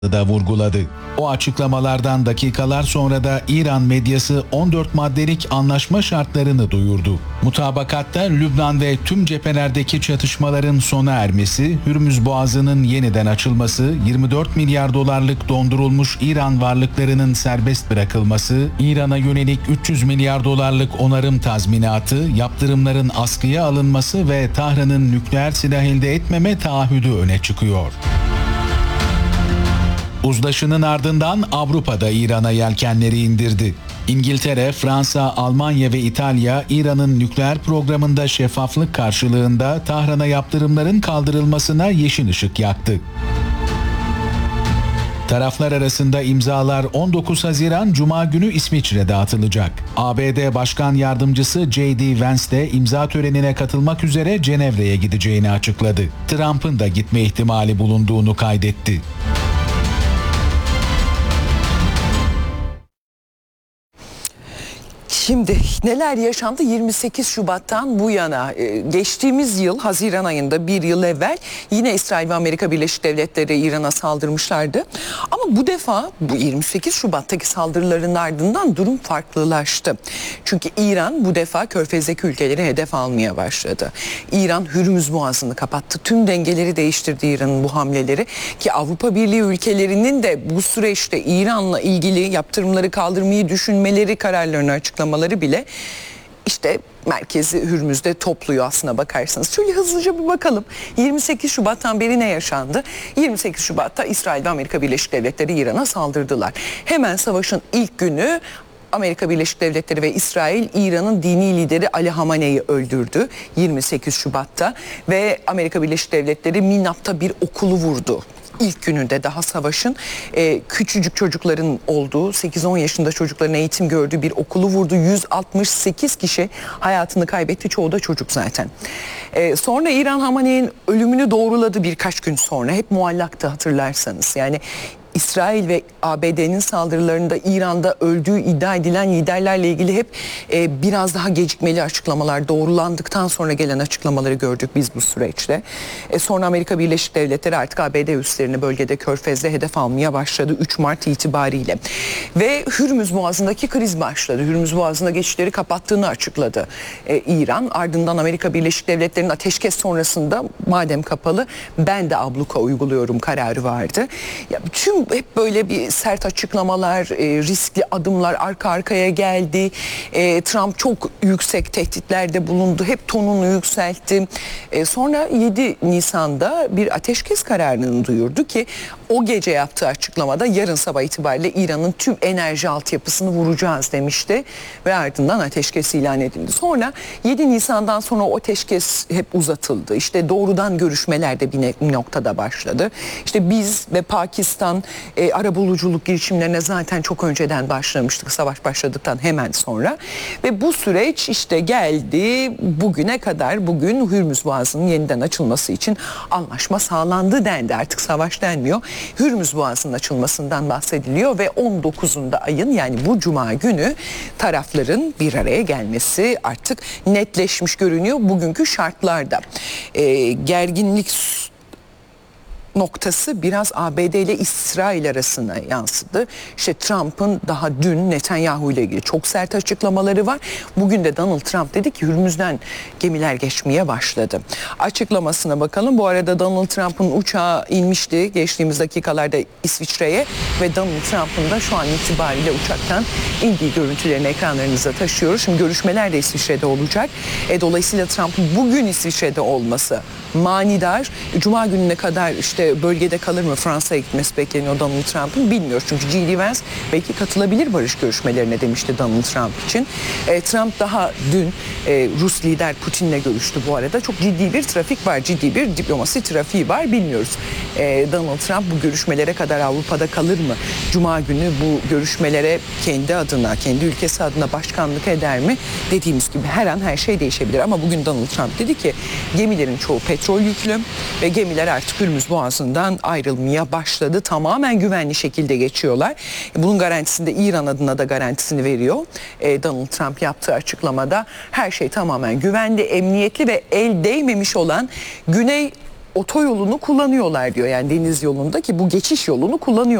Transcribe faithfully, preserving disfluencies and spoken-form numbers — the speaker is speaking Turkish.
da vurguladı. O açıklamalardan dakikalar sonra da İran medyası on dört maddelik anlaşma şartlarını duyurdu. Mutabakatta Lübnan ve tüm cephelerdeki çatışmaların sona ermesi, Hürmüz Boğazı'nın yeniden açılması, yirmi dört milyar dolarlık dondurulmuş İran varlıklarının serbest bırakılması, İran'a yönelik üç yüz milyar dolarlık onarım tazminatı, yaptırımların askıya alınması ve Tahran'ın nükleer silah elde etmeme taahhüdü öne çıkıyor. Uzlaşının ardından Avrupa'da İran'a yelkenleri indirdi. İngiltere, Fransa, Almanya ve İtalya, İran'ın nükleer programında şeffaflık karşılığında Tahran'a yaptırımların kaldırılmasına yeşil ışık yaktı. Taraflar arasında imzalar on dokuz Haziran Cuma günü İsviçre'de atılacak. A B D Başkan Yardımcısı J D Vance de imza törenine katılmak üzere Cenevre'ye gideceğini açıkladı. Trump'ın da gitme ihtimali bulunduğunu kaydetti. Şimdi neler yaşandı yirmi sekiz Şubat'tan bu yana? Geçtiğimiz yıl Haziran ayında bir yıl evvel yine İsrail ve Amerika Birleşik Devletleri İran'a saldırmışlardı. Ama bu defa bu yirmi sekiz Şubat'taki saldırıların ardından durum farklılaştı. Çünkü İran bu defa Körfez'deki ülkeleri hedef almaya başladı. İran Hürmüz Boğazı'nı kapattı. Tüm dengeleri değiştirdi İran'ın bu hamleleri. Ki Avrupa Birliği ülkelerinin de bu süreçte İran'la ilgili yaptırımları kaldırmayı düşünmeleri, kararlarını açıklamaları bile işte merkezi Hürmüz'de topluyor aslına bakarsanız. Şöyle hızlıca bir bakalım. yirmi sekiz Şubat'tan beri ne yaşandı? yirmi sekiz Şubat'ta İsrail ve Amerika Birleşik Devletleri İran'a saldırdılar. Hemen savaşın ilk günü Amerika Birleşik Devletleri ve İsrail İran'ın dini lideri Ali Hamane'yi öldürdü yirmi sekiz Şubat'ta ve Amerika Birleşik Devletleri Minab'ta bir okulu vurdu. İlk gününde daha savaşın e, küçücük çocukların olduğu sekiz on yaşında çocukların eğitim gördüğü bir okulu vurdu. yüz altmış sekiz kişi hayatını kaybetti, çoğu da çocuk zaten. E, sonra İran Hamane'nin ölümünü doğruladı birkaç gün sonra. Hep muallaktı hatırlarsanız. Yani İsrail ve A B D'nin saldırılarında İran'da öldüğü iddia edilen liderlerle ilgili hep e, biraz daha gecikmeli açıklamalar, doğrulandıktan sonra gelen açıklamaları gördük biz bu süreçte. E, sonra Amerika Birleşik Devletleri artık A B D üslerini bölgede Körfez'de hedef almaya başladı üç Mart itibariyle. Ve Hürmüz Boğazı'ndaki kriz başladı. Hürmüz Boğazı'nda geçişleri kapattığını açıkladı e, İran. Ardından Amerika Birleşik Devletleri'nin ateşkes sonrasında madem kapalı ben de abluka uyguluyorum kararı vardı. Ya tüm hep böyle bir sert açıklamalar, e, riskli adımlar arka arkaya geldi. E, Trump çok yüksek tehditlerde bulundu. Hep tonunu yükseltti. E, sonra yedi Nisan'da bir ateşkes kararını duyurdu ki o gece yaptığı açıklamada yarın sabah itibariyle İran'ın tüm enerji altyapısını vuracağız demişti. Ve ardından ateşkes ilan edildi. Sonra yedi Nisan'dan sonra o ateşkes hep uzatıldı. İşte doğrudan görüşmeler de bir noktada başladı. İşte biz ve Pakistan E, arabuluculuk girişimlerine zaten çok önceden başlamıştık savaş başladıktan hemen sonra ve bu süreç işte geldi bugüne kadar. Bugün Hürmüz Boğazı'nın yeniden açılması için anlaşma sağlandı dendi, artık savaş denmiyor. Hürmüz Boğazı'nın açılmasından bahsediliyor ve on dokuzunda ayın yani bu Cuma günü tarafların bir araya gelmesi artık netleşmiş görünüyor bugünkü şartlarda. E, gerginlik noktası biraz A B D ile İsrail arasına yansıdı. İşte Trump'ın daha dün Netanyahu ile ilgili çok sert açıklamaları var. Bugün de Donald Trump dedi ki Hürmüz'den gemiler geçmeye başladı. Açıklamasına bakalım. Bu arada Donald Trump'ın uçağı inmişti geçtiğimiz dakikalarda İsviçre'ye ve Donald Trump'ın da şu an itibariyle uçaktan indiği görüntülerini ekranlarınıza taşıyoruz. Şimdi görüşmeler de İsviçre'de olacak. E, dolayısıyla Trump'ın bugün İsviçre'de olması manidar. Cuma gününe kadar işte bölgede kalır mı, Fransa'ya gitmesi bekleniyor Donald Trump'ın, bilmiyoruz. Çünkü J D Vance belki katılabilir barış görüşmelerine demişti Donald Trump için. E, Trump daha dün e, Rus lider Putin'le görüştü bu arada. Çok ciddi bir trafik var, ciddi bir diplomasi trafiği var, bilmiyoruz. E, Donald Trump bu görüşmelere kadar Avrupa'da kalır mı? Cuma günü bu görüşmelere kendi adına, kendi ülkesi adına başkanlık eder mi? Dediğimiz gibi her an her şey değişebilir. Ama bugün Donald Trump dedi ki gemilerin çoğu petrol yüklü ve gemiler artık Hürmüz Boğazı'ndan ayrılmaya başladı. Tamamen güvenli şekilde geçiyorlar. Bunun garantisinde İran adına da garantisini veriyor. E, Donald Trump yaptığı açıklamada her şey tamamen güvenli, emniyetli ve el değmemiş olan Güney otoyolunu kullanıyorlar diyor. Yani deniz yolunda ki bu geçiş yolunu kullanıyor.